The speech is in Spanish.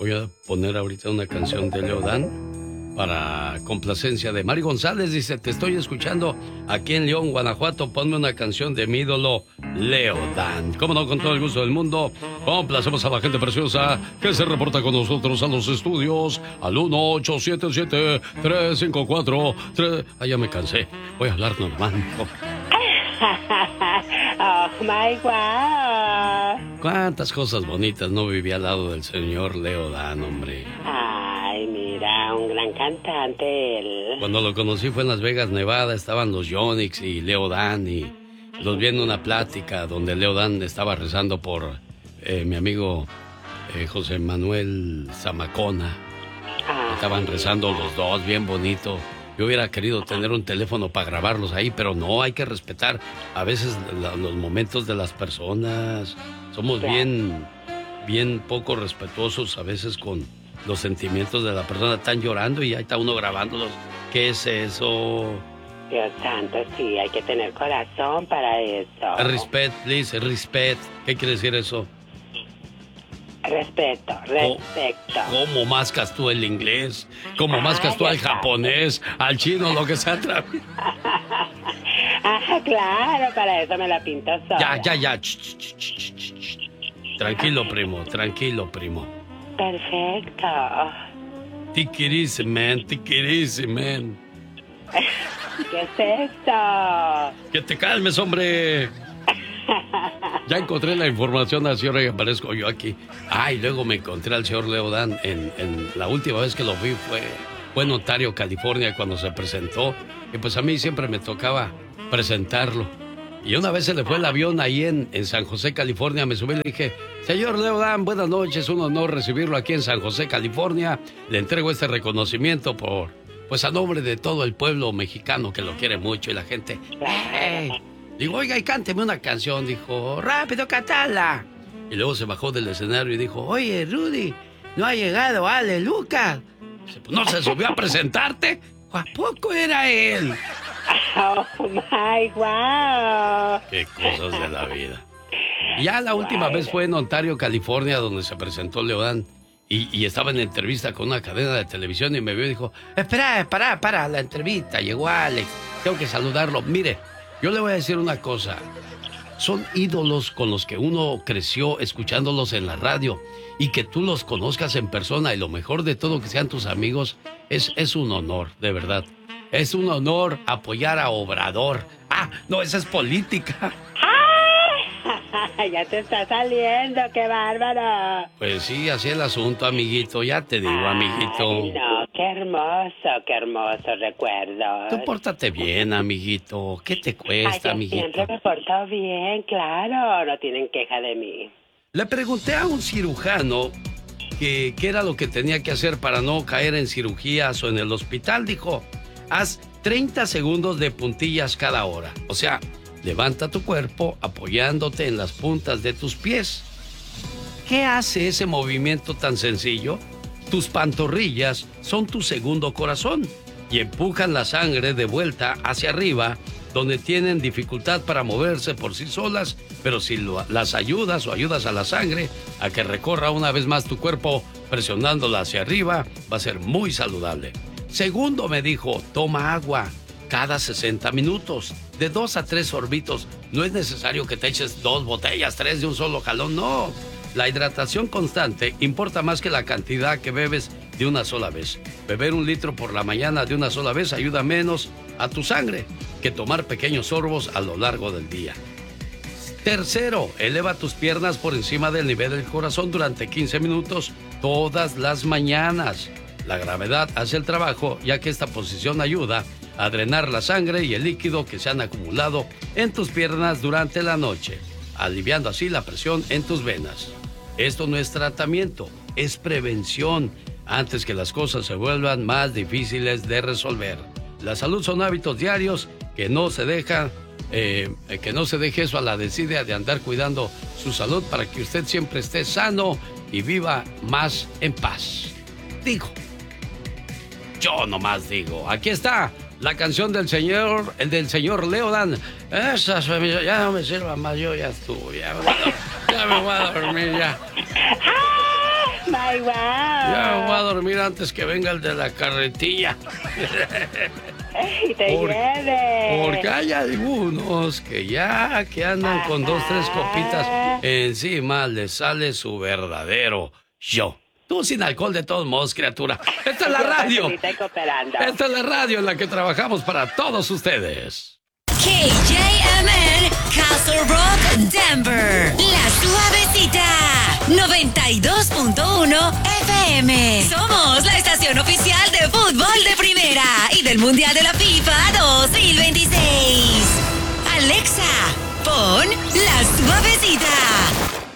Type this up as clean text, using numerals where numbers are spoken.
Voy a poner ahorita una canción de Leodán para complacencia de Mari González. Dice, te estoy escuchando aquí en León, Guanajuato. Ponme una canción de mi ídolo, Leodán. Cómo no, con todo el gusto del mundo. Complacemos a la gente preciosa que se reporta con nosotros a los estudios al 1-877-354-3... Ah, ya me cansé. Voy a hablar normal. Oh my God. Cuántas cosas bonitas no viví al lado del señor Leodán, hombre. Ay, mira, un gran cantante él. Cuando lo conocí fue en Las Vegas, Nevada. Estaban los Yonix y Leodán y los vi en una plática donde Leodán estaba rezando por mi amigo José Manuel Zamacona. Estaban rezando los dos, bien bonito. Yo hubiera querido tener un teléfono para grabarlos ahí, pero no, hay que respetar a veces los momentos de las personas. Somos bien poco respetuosos a veces con los sentimientos de la persona. Están llorando y ahí está uno grabándolos. ¿Qué es eso? Dios santo, sí, hay que tener corazón para eso. Respect, please, respect. ¿Qué quiere decir eso? Respeto. ¿Cómo mascas tú el inglés? ¿Cómo mascas tú al japonés, al chino, lo que sea? Claro, para eso me la pinto sola. Ya. Tranquilo, primo. Perfecto. Take it easy, man. ¿Qué es esto? Que te calmes, hombre. Ya encontré la información, así ahora aparezco yo aquí. Y luego me encontré al señor Leodán en la última vez que lo vi fue en Ontario, California, cuando se presentó. Y pues a mí siempre me tocaba presentarlo. Y una vez se le fue el avión ahí en San José, California. Me subí y le dije, señor Leodán, buenas noches, un honor recibirlo aquí en San José, California. Le entrego este reconocimiento pues a nombre de todo el pueblo mexicano que lo quiere mucho y la gente. Digo, oiga, y cánteme una canción. Dijo, rápido, cantala. Y luego se bajó del escenario y dijo, oye, Rudy, ¿no ha llegado Ale Lucas? Dice, pues no se subió a presentarte. ¿A poco era él? Oh my God. Qué cosas de la vida. Y ya la última vez fue en Ontario, California, donde se presentó Leodán. Y estaba en entrevista con una cadena de televisión y me vio y dijo, espera, para la entrevista. Llegó Alex, tengo que saludarlo. Mire, yo le voy a decir una cosa. Son ídolos con los que uno creció escuchándolos en la radio y que tú los conozcas en persona y lo mejor de todo que sean tus amigos es un honor, de verdad. Es un honor apoyar a Obrador. No, esa es política. Ya te está saliendo, qué bárbaro. Pues sí, así es el asunto, amiguito. Ya te digo, amiguito. Ay, no, qué hermoso recuerdo. Tú pórtate bien, amiguito. ¿Qué te cuesta, amiguito? Siempre me porto bien, claro. No tienen queja de mí. Le pregunté a un cirujano qué era lo que tenía que hacer para no caer en cirugías o en el hospital. Dijo, haz 30 segundos de puntillas cada hora. O sea, levanta tu cuerpo apoyándote en las puntas de tus pies. ¿Qué hace ese movimiento tan sencillo? Tus pantorrillas son tu segundo corazón y empujan la sangre de vuelta hacia arriba, donde tienen dificultad para moverse por sí solas, pero si las ayudas o ayudas a la sangre a que recorra una vez más tu cuerpo presionándola hacia arriba, va a ser muy saludable. Segundo, me dijo, toma agua cada 60 minutos, de 2 a 3 sorbitos. No es necesario que te eches 2 botellas, 3 de un solo jalón, no. La hidratación constante importa más que la cantidad que bebes de una sola vez. Beber 1 litro por la mañana de una sola vez ayuda menos a tu sangre que tomar pequeños sorbos a lo largo del día. Tercero, eleva tus piernas por encima del nivel del corazón durante 15 minutos todas las mañanas. La gravedad hace el trabajo, ya que esta posición ayuda a drenar la sangre y el líquido que se han acumulado en tus piernas durante la noche, aliviando así la presión en tus venas. Esto no es tratamiento, es prevención, antes que las cosas se vuelvan más difíciles de resolver. La salud son hábitos diarios que no se deje eso a la desidia de andar cuidando su salud para que usted siempre esté sano y viva más en paz. Digo, yo nomás digo, aquí está la canción del señor Leodán. Esa ya no me sirva más, yo ya estuve, ya me voy a dormir ya. My wow. Ya voy a dormir antes que venga el de la carretilla. Y te lleve. Porque hay algunos que andan con 2, 3 copitas encima, les sale su verdadero yo. Tú sin alcohol de todos modos, criatura. Esta es la radio. Esta es la radio en la que trabajamos para todos ustedes. KJMN, Castle Rock, Denver. La Suavecita, 92.1 FM. Somos la estación oficial de fútbol de primera y del Mundial de la FIFA 2026. Alexa, pon La Suavecita.